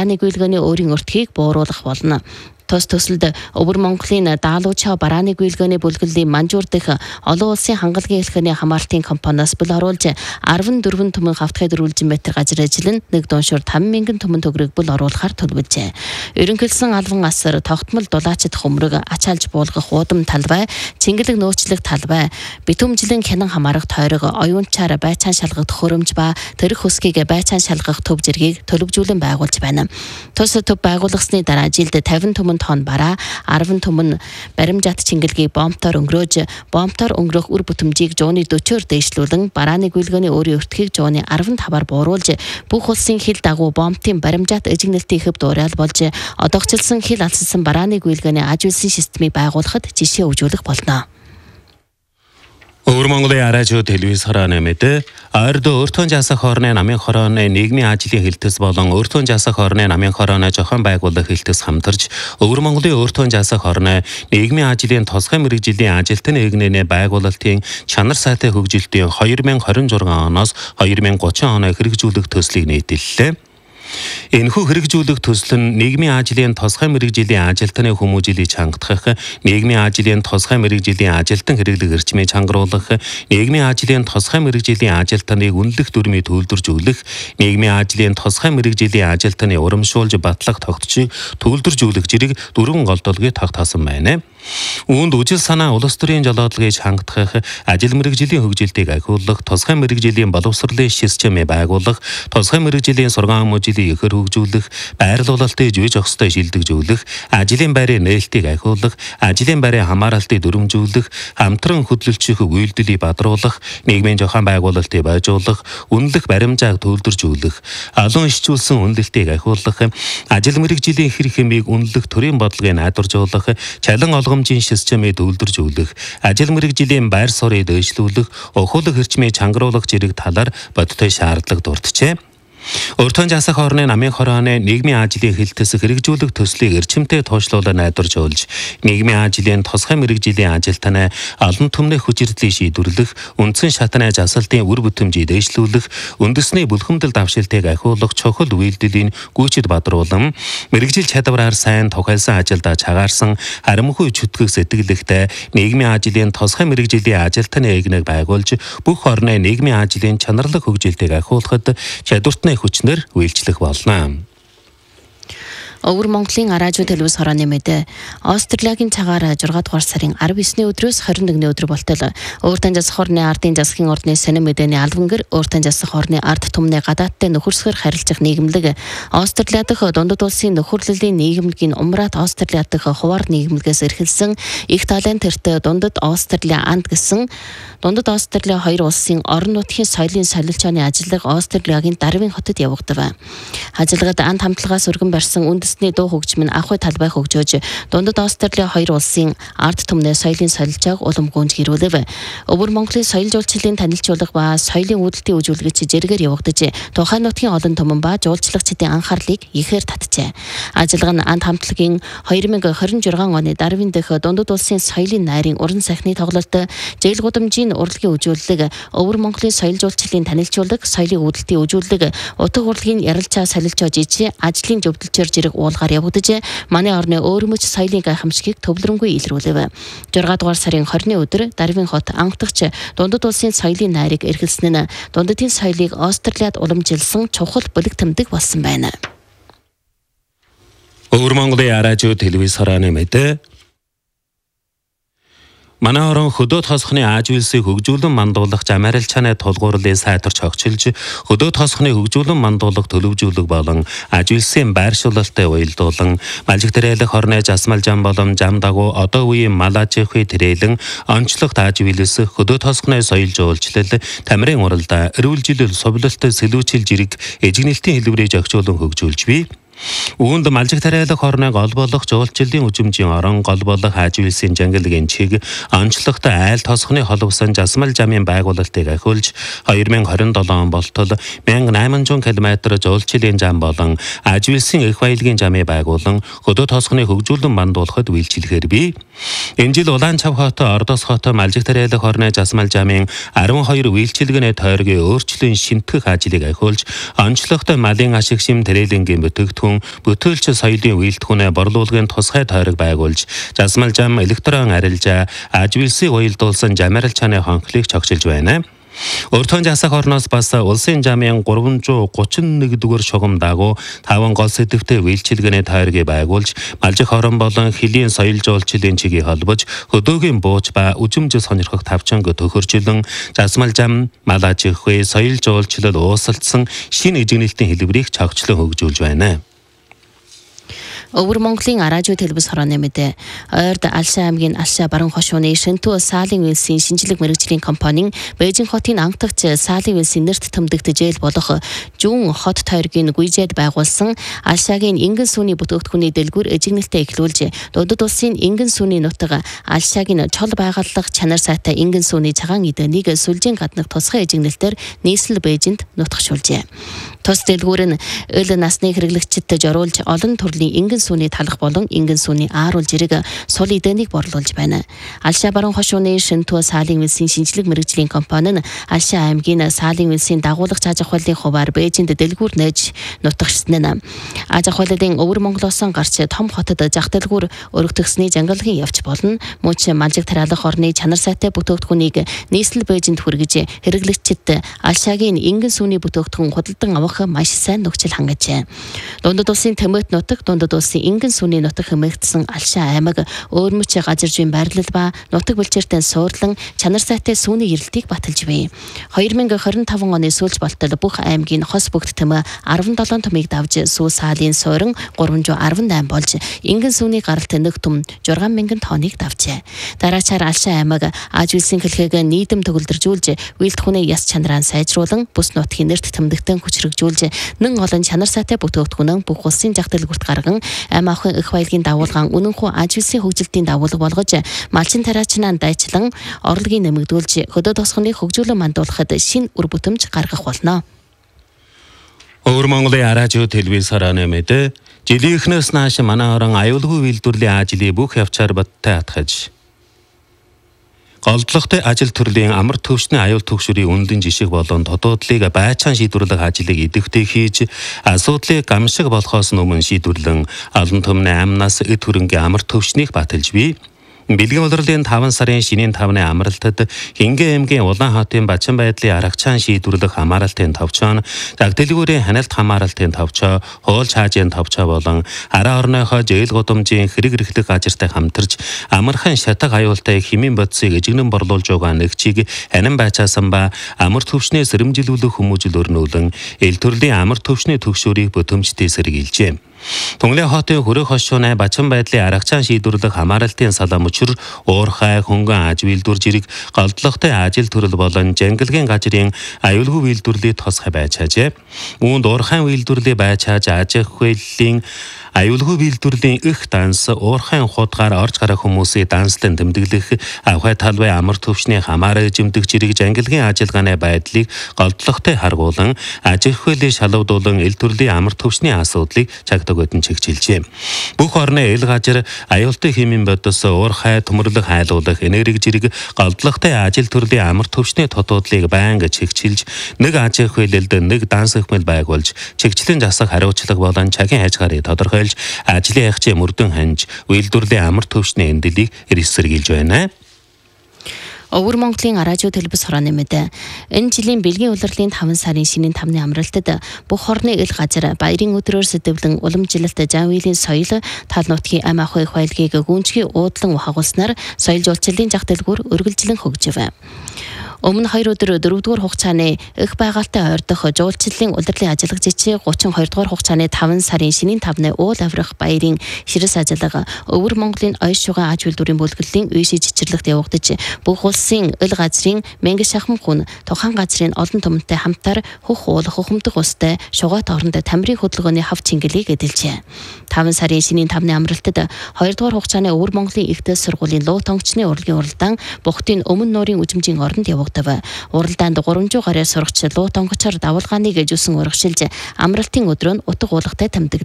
барааны гүйлгээний өөрийн өртгийг бууруулах болно. Тус төсөлд Өвөр Монголын Даалуучаа барааны гүйлгээний бүлгэллийн Манжуур дэх олон улсын хангалагын хэлхээний хамаалтын компаниас бэл оруулж 14 түмэн хавтгай дөрвөлжин метр газар ажил нь нэг дууншуур 5,000 түмэн төгрөг бэл оруулахаар төлөвлөжээ. Ерөнхийлсөн албан асар, тогтмол дулаачид хөмрөг, ачаалж буулгах уудам талбай, цэнгэлэг нөөцлөх талбай, битүүмжлэн хянан хамаарах тойрог, оюунчаар байцаан шалгах хөрөмж ба тэрэг хөсгийг байцаан шалгах төв зэргийг төлөвжүүлэн байгуулж байна. Тус төв байгуулгасны дараа жилд 50 түмэн тонн бараа, 10 түмэн баримжаат чингэлгийг бомбтоор өнгөрөх үр бүтэмжийг жууны 40-оор дээшлүүлэн барааны гүйлгээний өөрийн өртгийг жууны 15-аар бууруулж бүх улсын хил дагуу бомбтын баримжаат эжигнэлтийн хөв дуурайал болж одоогчлсон хил алссан барааны гүйлгээний аж үйлсийн системийг байгуулахад жишээ өгүүлэх болно. Өвөр Монголын радио телевиз хорооны мэдээ ойрд өөртөө жасах хорны намын хорооны нийгмийн ажлын хэлтэс болон өөртөө жасах хорны намын хорооны зохион байгуулах хэлтэс хамтарч Өвөр Монголын өөртөө жасах хорны нийгмийн ажлын тусгай мэргэжлийн ажилтны нэгнээ байгуулалтын чанар сайтай хөгжилтийн 2026 оноос 2030 оны хэрэгжүүлэх төслийг нийтэллээ. Энэхүү хэрэгжүүлэх төсөл нь нийгмийн ажлын тусгай мэргэжлийн ажилтны хүмүүжлийг чангатгах, нийгмийн ажлын тусгай мэргэжлийн ажилтан хэрэглэх эрчмийг чангаруулах, нийгмийн ажлын тусгай мэргэжлийн ажилтныг үнэлэх дүрмийг төлөвлөржүүлэх, нийгмийн ажлын тусгай мэргэжлийн ажилтны урамшуулж батлах тогтцыг төлөвлөржүүлэх зэрэг дөрвөн голдолгыг тогтоосон байна. Үүнд үжил санаа улс төрийн жолоодлогыг хангах, ажил мэргэжлийн хөгжилтийг ахиулах, тусгай мэргэжлийн боловсролын системийг байгуулах, тусгай мэргэжлийн сургаан мужийг ихэр хөгжүүлэх, байрлуулалтыг жүйж өгсдөө шилдэгжүүлэх, ажлын байрын нээлтийг ахиулах, ажлын байрын хамааралтыг дүрмжүүлэх, хамтран хөдөлгөөлчих үйлдэлийг бадруулах, нийгмийн зохион байгуулалтыг байжуулах, үнэлэх баримжааг төлөвлөржүүлэх, олон ишчүүлсэн үнэлэлтийг ахиулах, ажил мэргэжлийн хэр хэмийг үнэлэх төрийн бодлогыг найдваржуулах, чалан олгомжийн системийг төлөвлөржүүлэх, ажил мэргэжлийн байр суурийг дэвшлүүлэх, ухуулах эрчмийг чангаруулах зэрэг талаар бодтой шаардлага дурджээ. Өөртөө жасах хорны намын хорооны нийгмийн ажлын хэлтэс хэрэгжүүлэх төслийг эрчимтэй тоочлуулан найдваржуулж, нийгмийн ажлын тусгай мэргэжлийн ажилтнаа олон түмний хүчирдлийг шийдвэрлэх, үндсэн шатны засалтын үр бүтэмжийг дэвшлүүлэх, үндэсний бүлхэмдэл давшилтыг ахиулах чухал үйлдэлийн гүйцэд бадруулан, мэргэжил чадвараар сайн тухайлсан ажилдаа чагаарсан харамхуй чөтгөх сэтгэлэгтэй нийгмийн ажлын тусгай мэргэжлийн ажилтны эгнэг байгуулж, бүх орны нийгмийн ажлын чанарлаг хөгжилтийг ахиулахад чадвартны хүчнэр үйлчлэх болно. Өвөр Монголын радио телевиз хорооны мэдээ Австралийн цагаар 6 дугаар сарын 19-ний өдрөөс 21-ний өдөр болтол өөртөө жасах хорны ардын засгийн ордны сонин мэдээний албангэр өөртөө жасах хорны ард түмний гадаадтай нөхөрсгөр харилцах нийгэмлэг Австрали дахь дундад улсын нөхөрлөлийн нийгэмлэгийн Умрат Австрали дахь хуваар нийгэмлэгээс эрхэлсэн их таленттэй дундад Австрали анд гэсэн дундад Австрали хоёр улсын орон нутгийн соёлын солилцооны ажиллагаа Австралийн Дарвин хотод явагдав. Ажиллагад анд хамтлагаас өргөн барьсан үндэсний дуу хөгжим нь ахуй талбай хөгжөөж дундад Австрали хоёр улсын ард түмний соёлын солилцоог улам гүнж гэрүүлэв. Өвөр Монголын соёл жуулчлалын танилцуулга ба соёлын үүдэлтийн үзүүлэгч зэрэгээр явагдаж тухайн нутгийн олон түмэн ба жуулчлагчдын анхаарлыг ихээр татжээ. Ажиллага нь анд хамтлагийн 2026 оны Дарвин дэх дундад улсын соёлын найрын уран сайхны тоглолт, жээл гудамжийн урлагийн үзүүлэлэг, Өвөр Монголын соёл жуулчлалын танилцуулга, соёлын үүдэлтийн үзүүлэлэг, утга урлагийн ярилцаа солилцоо жижиг ажлын зөвлөлчөөр зэрэг уулгаар явагдаж манай орны өөрөмөж соёлын гайхамшигыг төвлөрөнгүй илрүүлэв. 6 дугаар сарын 20-ны өдөр Дарвин хот анхдагч дундад улсын соёлын найрыг эрхэлсэн нь дундадын соёлыг Австралиад уламжилсан чухал бүлэг тэмдэг болсон байна. Өвөр Монголын радио телевиз хорооны мэдээ манай орон хөдөө тосхны аж үйлсийг хөгжүүлэн мандуулах замаарил чанаа тулгуурлын сайтарч хогчилж, хөдөө тосхны хөгжүүлэн мандуулах төлөвжүүлэг болон аж үйлсийн байршуулалтыг уялдуулан, малжиг тэрэлэх хорны засмал зам болон зам дагуу одоо үеийн малажихүй тэрэлэн, онцлогт аж үйлс, хөдөө тосхны соёл жуулчлал, тамирын уралдаа, эрүүл жилэл сувлалт, сэлүүчил жирэг, эжигнэлтийн хэлбэрийг зохицуулан хөгжүүлж бий. Үүнд малжиг тариалах хорныг гол болох жуулчлалын үжимжийн орон гол болох Ажвилсын жангилгийн чиг онцлогтой айл тосхны холбосон жасмал жамын байгуулалтыг ахиулж 2027 он болтол 1800 км жуулчлалын зам болон Ажвилсын их баялагын жамыг байгуулан хөдөө тосхны хөгжүүлэн мандуулахад үйлчлэхээр бий. Энэ жил Улаанчав хот, Ордос хот малжиг тариалах хорны жасмал жамын 12 үйлчлэгний тойргийн өөрчлөн шинтгэх ажлыг ахиулж онцлогтой малын ашиг шим трээлингийн бүтээгдэхүүн бүтээлч соёлын үйлдвэрнээ борлуулгын тусгай тойрог байгуулж жасмал жам электрон арилжаа Ажвилсыг уялдуулсан жамарал чаны хонхлыг чогшилж байна. Өртөн жасах орноос бас улсын жамын 331 дугаар шугам дагуу 5 гол сэдвтэй үйлчилгээний тойргийг байгуулж малжих хорон болон хөлийн соёл жуулчлалын чигийг холбож хөдөөгийн бууж ба үжимж сонирхох тавчанг төхөржлөн жасмал жам мал аж ахуй соёл жуулчлал уусалдсан шинэ ижигнэлтийн хэлбэрийг чагчлан хөгжүүлж байна. Өвөр Монголын Аражуу телевиз хорооны мэдээ ойрд Алшаа аймгийн Алшаа баруун хошууны Шинтүү Саалын үйлсийн шинжлэх мэргэжлийн компанийн Бээжин хотын анхдагч Саалын үйлсийн нэрт тэмдэгдэжэл болох Жүүн хот тойргийн гүйжээд байгуулсан Алшаагийн ингэн сүүний бүтээгдэхүүний дэлгүүр эжигнэлтэд эхлүүлж Дундад улсын ингэн сүүний нутаг Алшаагийн чол байгууллага чанар сайтай ингэн сүүний цагаан эдэнийг сүлжийн гаднах тусгай эжигнэлтээр нийслэл Бээжинд нутагшуулжээ. Тус дэлгүүр нь өл насны хэрэглэгчдэд зориулж олон төрлийн ингэн сүүний талах болон ингэн сүүний ааруул жирэг сул эдэнийг борлуулж байна. Алшаа баруун хошууны Шинтүү Саалын үйлсийн шинжлэх мэргэжлийн компани нь Алшаа аймгийн Саалын үйлсийн дагуулагч аж ахуйлын хуваар Бээжинд дэлгүүр нээж нутагшсан нь. Аж ахуйлын өвөр Монголоос гарч том хотод зах дэлгүүр өргөтгсөний жангалгийн явц болно. Мууч малжиг тариалах орны чанар сайтай бүтээгдэхүүнийг нийслэл Бээжинд хүргэж хэрэглэгчдэд Алшаагийн ингэн сүүний бүтээгдэхүүн худалдан авах маш сайн нөхцөл хангажээ. Дундад улсын Тэмэт нутаг, Дундад улсын ингэн сүүний нутаг хэмээгдсэн Алшаа аймаг өөрмөч газар зүйн байрлал ба нутаг бүлчээртэй суурлан чанар сайтай сүүний эрэлтийг баталж бий. 2025 оны сүүлч болтол бүх аймгийн хос бүгд тэм 17 томыг давж Сүү Саалын суурин 318 болж ингэн сүүний гаралт нэг том 6000 тонныг давжээ. Дараачаар Алшаа аймаг Ажвилсын хэлхийг нийтэм төгөлдржүүлж үйлдвэрний яс чанараа сайжруулан бүс нутгийн нэрт тэмдэгтэн хүчрэгжүүлж нэн олон чанар сайтай бүтээгдэхүүн бүх улсын зах дэлгүүрт гарган ам ахын их баялагын дагуулгаан үнэнхүү Ажвилсын хөгжилтийн дагуулга болгож малчин тариачнаа дайчлан орлогыг нэмэгдүүлж хөдөө тосгоны хөгжүүлэн мандуулахад шинэ үр бүтэмж гаргах болно. Өвөр Монголын Аражуу телевиз хорооны мэдээ жилийнхнээс нааш манай орон аюулгүй үйлдвэрлэлийн ажлыг бүх явцаар баттай хатгаж голдлогтой ажил төрлийн амар төвчний аюул түгшүүрийн үнэлэн жишг болон тодуудлыг байцаан шийдвэрлэх ажлыг идэвхтэй хийж асуудлыг гамшиг болохоос өмнө шийдвэрлэн олон түмний амнаас эд хөрөнгийн амар төвчнийг баталж бий. Бэлгийн улирлын 5 сарын шинийн 5-ны амралтад Хингэ аймгийн Улаанхаатын Бачин байдлын аргачаан шийдвэрлэх хамааралтын товчоо, зах дэлгүүрийн ханалт хамааралтын товчоо, хуульч хаажийн товчоо болон араа орныхоо зээл гудамжийн хэрэг эрхлэх газартай хамтарч амархан шатаг аюултай хэмээн бодисыг эжигнэн борлуулж байгаа нэгчийг анин байцаасан ба амар төвчнээ сэрэмжилүүлэх хүмүүжил өрнүүлэн эл төрлийн амар төвчний төгшөөрийг бүтэмжтэй сэргийлжээ. Тунгалын хотын хөрөх хошууны Бачин байдлын аргачаан шийдвэрлэх хамааралтын салам учир уурхай хөнгөн аж үйлдвэр жирэг голдлогтой ажил төрөл болон жангалгийн газрын аюулгүй үйлдвэрлэлийг тосгой байж хажээ. Үүнд уурхайн үйлдвэрлэлийг байж хааж аж ахуйлын аюулгүй үйлдвэрлэлийн их данс уурхайн худгаар орж гарах хүмүүсийг данслан тэмдэглэх авхай талбай амар төвчний хамаараа жимдэг жирэг жангалгийн ажиллагааны байдлыг голдлогтой харгуулан аж ахуйлыг шалгуулан эл төрлийн амар төвчний асуудлыг чагтагтан чигчилжээ. Бүх орны эл газар аюултай хэмээн бодос уурхай төмөрлөх хайлуулах энерги жирэг голдлогтой ажил төрлийн амар төвчний тодуудлыг байнга чигчилж нэг аж ахуйлд нэг данс хэмэл байгуулж чигчлэн засах хариуцлага болон цагийн хязгаарыг тодорхой ажлын ягчийн мөрдөн ханж үйлдвэрлэлийн амар төвчний эндэлийг эсэргийлж байна. Өвөр Монголын Аражуу телевиз хорооны мэдээ энэ жилийн Бэлгийн улирлын 5 сарын шинийн 5-ны амралтад бүх орны эл газар баярын өдрөөр сэдэвлэн уламжлалт Жанвилийн соёл тал нутгийн ам ахуй их баялагийг гүнжгий уудлан хагуулснаар соёл жуулчлалын зах дэлгүүр өргөлжлөн хөгжив. Өмнө 2 өдөр 4 дугаар хугацааны их байгальтай ойрдох жуулчлалын улирлын ажиллах зэчи 32 дугаар хугацааны 5 сарын шинийн 5-ны уул авирах баярын ширээс ажиллага Өвөр Монголын оёс шуган аж үйлдвэрийн бүлэглэлийн үйший цэцэрлэгт явагдаж бүх улсын ил газрын мэнгис шахам хүн тухайн газрын олон түмэнтэй хамтаар хөх уулах хөхөмдөх устай шугаат оронд тамирын хөдөлгөөний хав чингэлийг эдэлжээ. 5 сарын шинийн 5-ны амралтад 2 дугаар хугацааны Өвөр Монголын ихтэй сургуулийн луу тонгочны урлагийн уралдаан Бохтын өмнө нуурын үжимжийн оронд явагдав. Уралдаанд 300 гаруй сурагч луу тонгочоор давалгааныг жусан урагшилж амралтын өдрөө утга уулгатай тамдаг